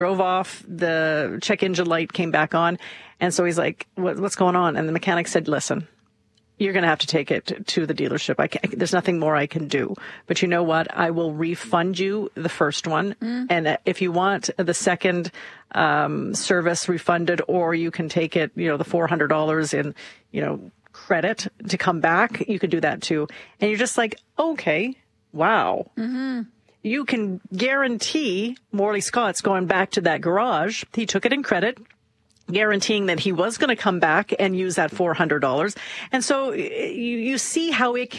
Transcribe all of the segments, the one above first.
drove off, the check engine light came back on. And so he's like, what's going on? And the mechanic said, listen, you're going to have to take it to the dealership. There's nothing more I can do. But you know what? I will refund you the first one. And if you want the second service refunded, or you can take it, the $400 in, credit to come back, you could do that too. And you're just like, okay, wow. You can guarantee Morley Scott's going back to that garage. He took it in credit, guaranteeing that he was going to come back and use that $400. And so you see how it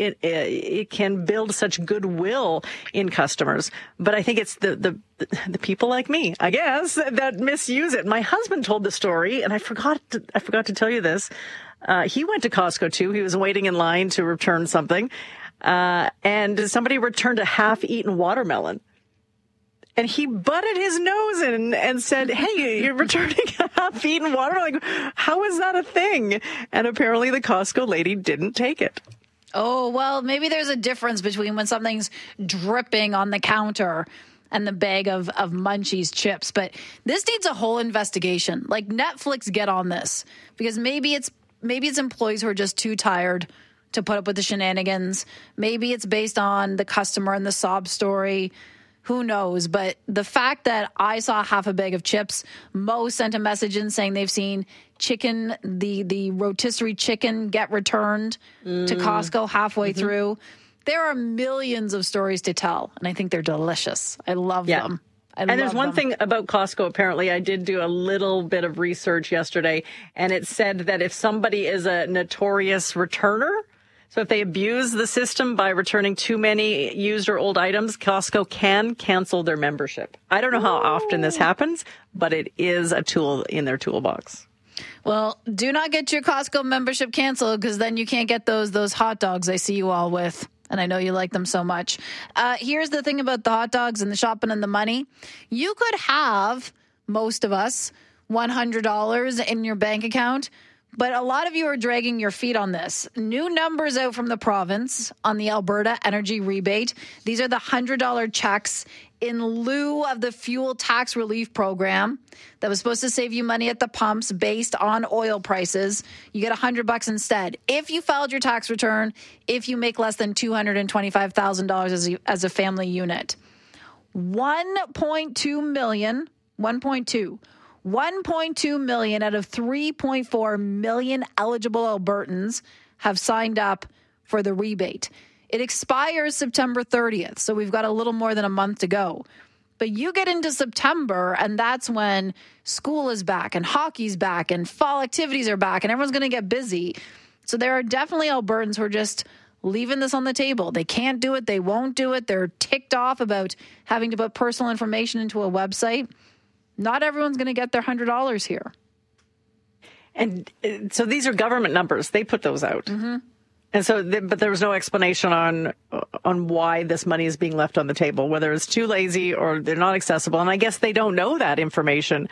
can build such goodwill in customers. But I think it's the people like me, I guess, that misuse it. My husband told the story, and I forgot to tell you this. He went to Costco too. He was waiting in line to return something. And somebody returned a half-eaten watermelon. And he butted his nose in and said, hey, you're returning a half-eaten watermelon. Like, how is that a thing? And apparently the Costco lady didn't take it. Oh, well, maybe there's a difference between when something's dripping on the counter and the bag of Munchies chips. But this needs a whole investigation. Like, Netflix, get on this. Because maybe it's employees who are just too tired to put up with the shenanigans. Maybe it's based on the customer and the sob story. Who knows? But the fact that I saw half a bag of chips, Mo sent a message in saying they've seen chicken, the rotisserie chicken get returned to Costco halfway through. There are millions of stories to tell, and I think they're delicious. I love them. And there's one thing about Costco, apparently. I did do a little bit of research yesterday, and it said that if somebody is a notorious returner, so if they abuse the system by returning too many used or old items, Costco can cancel their membership. I don't know how often this happens, but it is a tool in their toolbox. Well, do not get your Costco membership canceled, because then you can't get those hot dogs I see you all with. And I know you like them so much. Here's the thing about the hot dogs and the shopping and the money. You could have, most of us, $100 in your bank account. But a lot of you are dragging your feet on this. New numbers out from the province on the Alberta Energy Rebate. These are the $100 checks in lieu of the fuel tax relief program that was supposed to save you money at the pumps based on oil prices. You get $100 instead. If you filed your tax return, if you make less than $225,000 as a family unit. 1.2 million out of 3.4 million eligible Albertans have signed up for the rebate. It expires September 30th, so we've got a little more than a month to go. But you get into September, and that's when school is back, and hockey's back, and fall activities are back, and everyone's going to get busy. So there are definitely Albertans who are just leaving this on the table. They can't do it. They won't do it. They're ticked off about having to put personal information into a website. Not everyone's going to get their $100 here. And so these are government numbers. They put those out. And so, but there was no explanation on why this money is being left on the table, whether it's too lazy or they're not accessible. And I guess they don't know that information.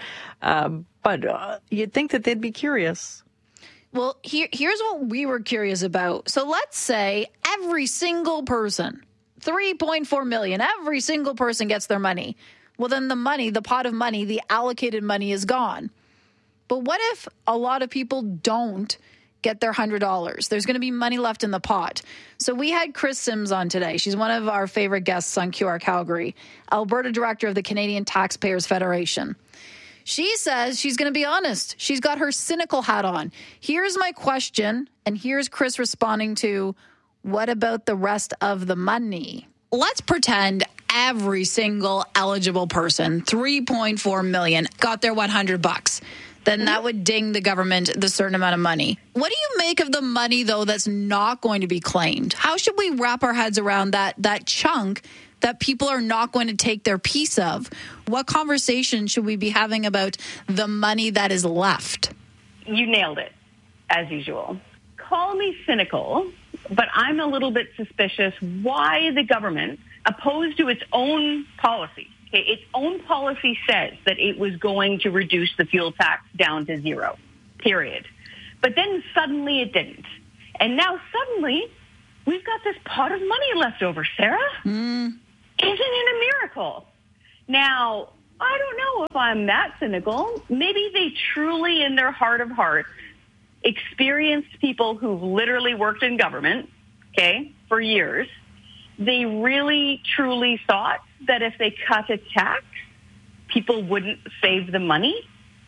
But you'd think that they'd be curious. Well, here's what we were curious about. So let's say every single person, 3.4 million, every single person gets their money. Well, then the pot of money, the allocated money is gone. But what if a lot of people don't get their $100? There's going to be money left in the pot. So we had Chris Sims on today. She's one of our favorite guests on QR Calgary, Alberta director of the Canadian Taxpayers Federation. She says she's going to be honest. She's got her cynical hat on. Here's my question, and here's Chris responding to, what about the rest of the money? Let's pretend every single eligible person, 3.4 million, got their $100. Then that would ding the government the certain amount of money. What do you make of the money, though, that's not going to be claimed? How should we wrap our heads around that chunk that people are not going to take their piece of? What conversation should we be having about the money that is left? You nailed it, as usual. Call me cynical, but I'm a little bit suspicious why the government, opposed to its own policy, its own policy says that it was going to reduce the fuel tax down to zero, period. But then suddenly it didn't. And now suddenly we've got this pot of money left over, Sarah. Isn't it a miracle? Now, I don't know if I'm that cynical. Maybe they truly, in their heart of hearts, experienced people who've literally worked in government, okay, for years. They really, truly thought that if they cut a tax, people wouldn't save the money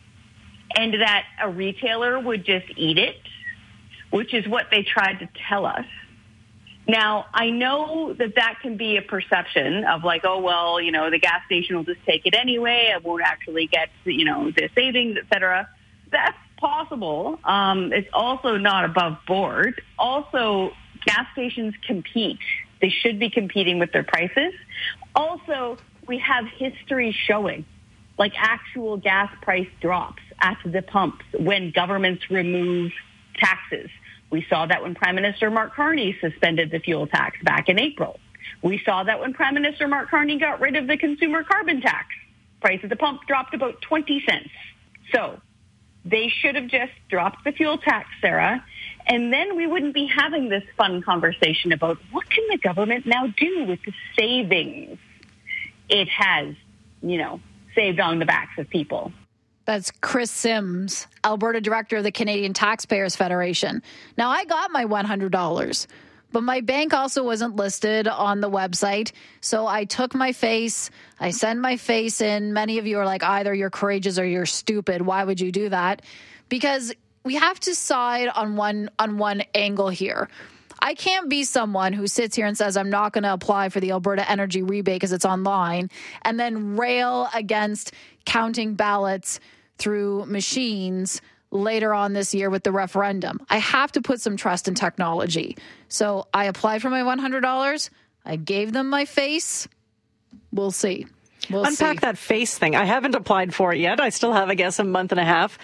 and that a retailer would just eat it, which is what they tried to tell us. Now, I know that that can be a perception of like, oh, well, you know, the gas station will just take it anyway. I won't actually get, you know, the savings, et cetera. That's possible. It's also not above board. Also, gas stations compete. They should be competing with their prices. Also, we have history showing, like actual gas price drops at the pumps when governments remove taxes. We saw that when Prime Minister Mark Carney suspended the fuel tax back in April. We saw that when Prime Minister Mark Carney got rid of the consumer carbon tax. Price at the pump dropped about 20 cents. So they should have just dropped the fuel tax, Sarah, and then we wouldn't be having this fun conversation about what can the government now do with the savings it has, you know, saved on the backs of people. That's Chris Sims, Alberta Director of the Canadian Taxpayers Federation. Now, I got my $100, but my bank also wasn't listed on the website. So I took my face, I sent my face in. Many of you are like, either you're courageous or you're stupid. Why would you do that? Because we have to side on one angle here. I can't be someone who sits here and says, I'm not going to apply for the Alberta Energy Rebate because it's online, and then rail against counting ballots through machines later on this year with the referendum. I have to put some trust in technology. So I applied for my $100. I gave them my face. We'll see. Unpack that face thing. I haven't applied for it yet. I still have, I guess, a month and a half.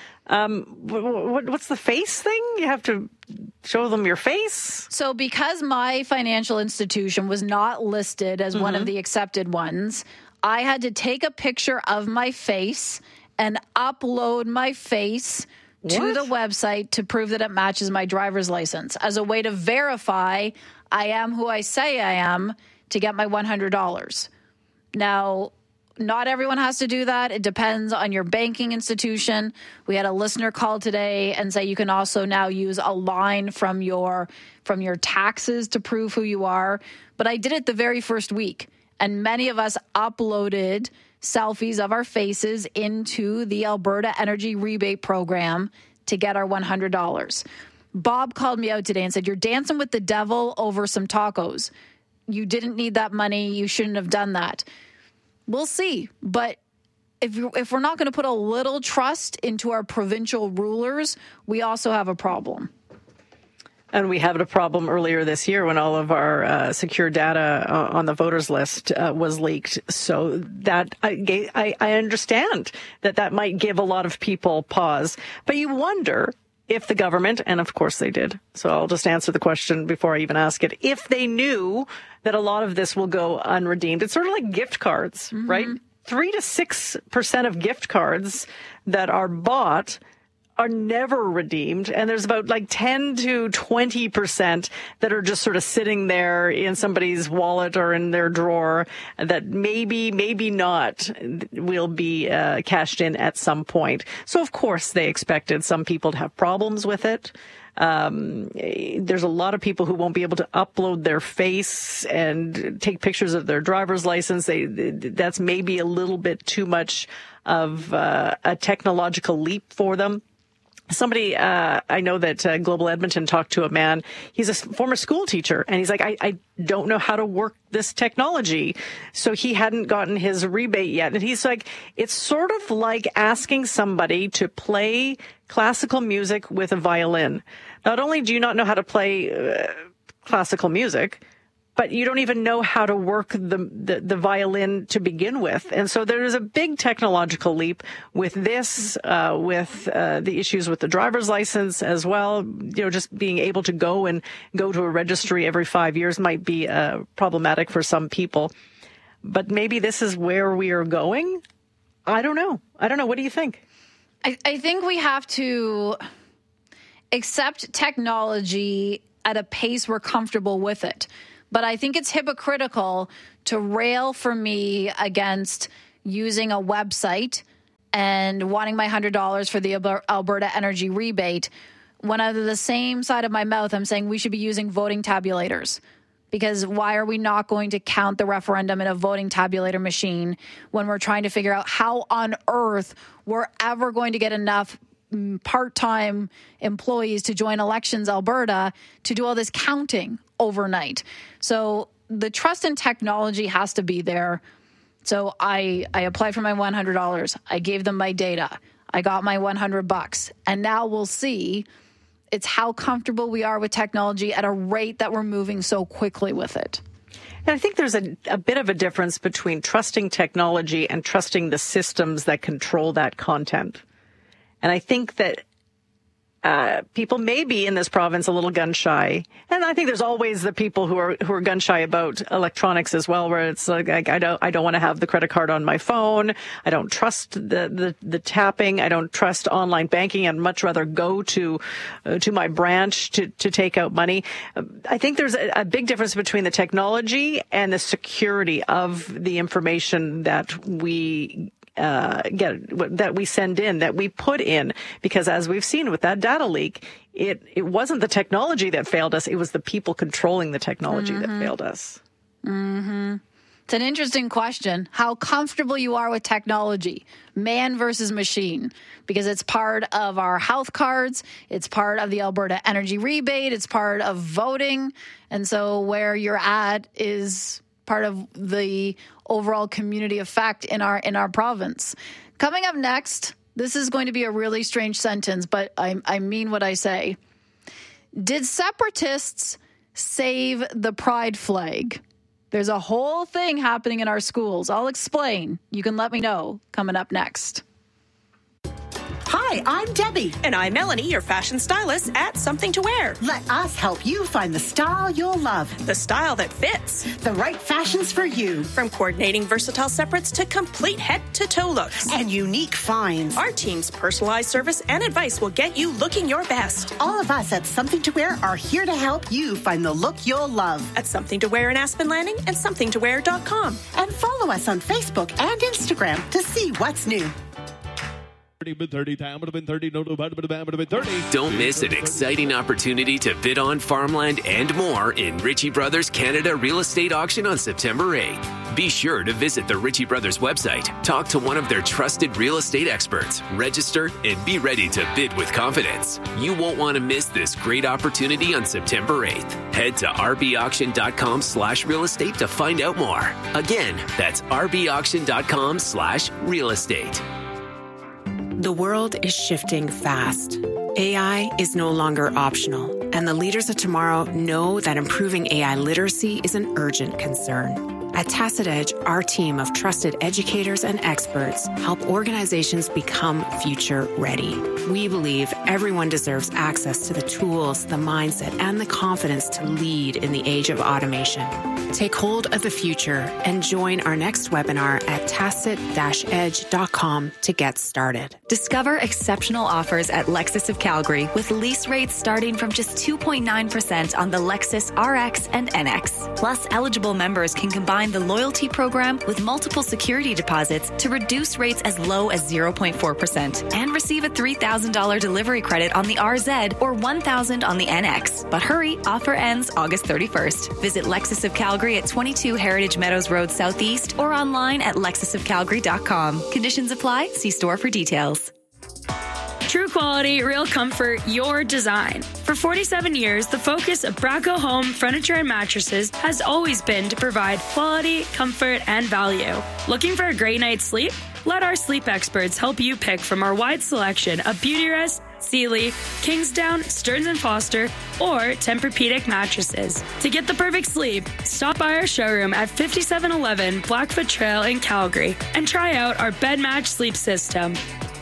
What's the face thing? You have to show them your face? So because my financial institution was not listed as one of the accepted ones, I had to take a picture of my face and upload my face to the website to prove that it matches my driver's license as a way to verify I am who I say I am to get my $100. Now, not everyone has to do that. It depends on your banking institution. We had a listener call today and say you can also now use a line from your taxes to prove who you are. But I did it the very first week, and many of us uploaded selfies of our faces into the Alberta Energy Rebate Program to get our $100. Bob called me out today and said, you're dancing with the devil over some tacos. You didn't need that money. You shouldn't have done that. We'll see. But if we're not going to put a little trust into our provincial rulers, we also have a problem. And we had a problem earlier this year when all of our secure data on the voters list was leaked. So that I understand that might give a lot of people pause. But you wonder if the government, and of course they did, so I'll just answer the question before I even ask it, if they knew that a lot of this will go unredeemed. It's sort of like gift cards, right? 3 to 6% of gift cards that are bought are never redeemed. And there's about like 10 to 20% that are just sort of sitting there in somebody's wallet or in their drawer that maybe not will be cashed in at some point. So of course they expected some people to have problems with it. There's a lot of people who won't be able to upload their face and take pictures of their driver's license. That's maybe a little bit too much of a technological leap for them. Somebody, I know that Global Edmonton talked to a man. He's a former school teacher, and he's like, I don't know how to work this technology. So he hadn't gotten his rebate yet. And he's like, it's sort of like asking somebody to play classical music with a violin. Not only do you not know how to play classical music, but you don't even know how to work the violin to begin with. And so there is a big technological leap with this, with the issues with the driver's license as well. You know, just being able to go to a registry every 5 years might be problematic for some people. But maybe this is where we are going. I don't know. What do you think? I think we have to accept technology at a pace we're comfortable with it. But I think it's hypocritical to rail for me against using a website and wanting my $100 for the Alberta energy rebate, when out of the same side of my mouth, I'm saying we should be using voting tabulators. Because why are we not going to count the referendum in a voting tabulator machine when we're trying to figure out how on earth we're ever going to get enough part-time employees to join Elections Alberta to do all this counting overnight? So the trust in technology has to be there. So I applied for my $100. I gave them my data. I got my $100. And now we'll see. It's how comfortable we are with technology at a rate that we're moving so quickly with it. And I think there's a bit of a difference between trusting technology and trusting the systems that control that content. And I think that people may be in this province a little gun shy, and I think there's always the people who are gun shy about electronics as well, where it's like I don't want to have the credit card on my phone. I don't trust the tapping. I don't trust online banking. I'd much rather go to my branch to take out money. I think there's a big difference between the technology and the security of the information that we that we send in, that we put in, because as we've seen with that data leak, it wasn't the technology that failed us. It was the people controlling the technology that failed us. Mm-hmm. It's an interesting question, how comfortable you are with technology, man versus machine, because it's part of our health cards. It's part of the Alberta energy rebate. It's part of voting. And so where you're at is part of the overall community effect in our province. Coming up next, this is going to be a really strange sentence, but I mean what I say. Did separatists save the pride flag? There's a whole thing happening in our schools. I'll explain. You can let me know coming up next. Hi, I'm Debbie. And I'm Melanie, your fashion stylist at Something to Wear. Let us help you find the style you'll love. The style that fits. The right fashions for you. From coordinating versatile separates to complete head-to-toe looks. And unique finds. Our team's personalized service and advice will get you looking your best. All of us at Something to Wear are here to help you find the look you'll love. At Something to Wear in Aspen Landing and somethingtowear.com. And follow us on Facebook and Instagram to see what's new. Don't miss an exciting opportunity to bid on farmland and more in Ritchie Brothers Canada Real Estate Auction on September 8th. Be sure to visit the Ritchie Brothers website, talk to one of their trusted real estate experts, register, and be ready to bid with confidence. You won't want to miss this great opportunity on September 8th. Head to rbauction.com/real estate to find out more. Again, that's rbauction.com/real estate. The world is shifting fast. AI is no longer optional, and the leaders of tomorrow know that improving AI literacy is an urgent concern. At Tacit Edge, our team of trusted educators and experts help organizations become future ready. We believe everyone deserves access to the tools, the mindset, and the confidence to lead in the age of automation. Take hold of the future and join our next webinar at tacit-edge.com to get started. Discover exceptional offers at Lexus of Calgary with lease rates starting from just 2.9% on the Lexus RX and NX. Plus, eligible members can combine the loyalty program with multiple security deposits to reduce rates as low as 0.4% and receive a $3,000 delivery credit on the RZ or $1,000 on the NX. But hurry, offer ends August 31st. Visit Lexus of Calgary at 22 Heritage Meadows Road Southeast or online at lexusofcalgary.com. Conditions apply. See store for details. True quality, real comfort, your design. For 47 years, the focus of Braco Home Furniture and Mattresses has always been to provide quality, comfort, and value. Looking for a great night's sleep? Let our sleep experts help you pick from our wide selection of Beautyrest, Sealy, Kingsdown, Stearns & Foster, or Tempur-Pedic mattresses. To get the perfect sleep, stop by our showroom at 5711 Blackfoot Trail in Calgary and try out our bed match sleep system.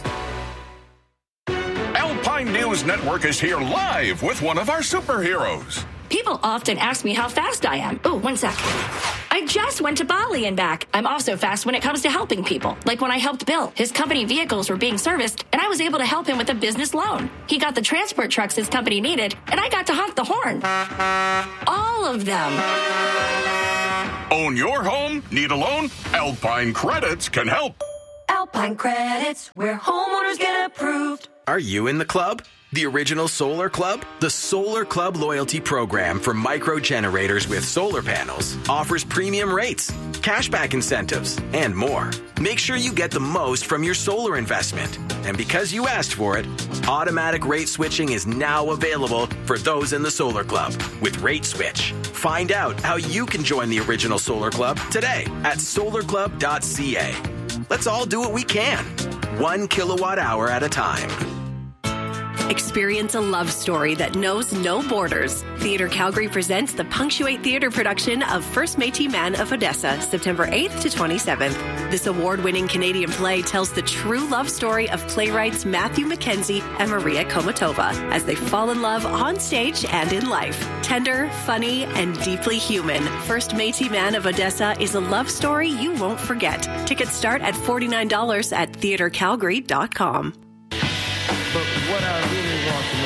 Alpine News Network is here live with one of our superheroes. People often ask me how fast I am. Oh, 1 sec. I just went to Bali and back. I'm also fast when it comes to helping people. Like when I helped Bill. His company vehicles were being serviced, and I was able to help him with a business loan. He got the transport trucks his company needed, and I got to honk the horn. All of them. Own your home? Need a loan? Alpine Credits can help. Alpine Credits, where homeowners get approved. Are you in the club? The Original Solar Club? The Solar Club loyalty program for micro generators with solar panels offers premium rates, cashback incentives, and more. Make sure you get the most from your solar investment. And because you asked for it, automatic rate switching is now available for those in the Solar Club with Rate Switch. Find out how you can join the Original Solar Club today at solarclub.ca. Let's all do what we can, 1 kilowatt hour at a time. Experience a love story that knows no borders. Theatre Calgary presents the Punctuate Theatre production of First Métis Man of Odessa, September 8th to 27th. This award-winning Canadian play tells the true love story of playwrights Matthew Mackenzie and Maria Komatova as they fall in love on stage and in life. Tender, funny, and deeply human, First Métis Man of Odessa is a love story you won't forget. Tickets start at $49 at theatrecalgary.com. But what I really want to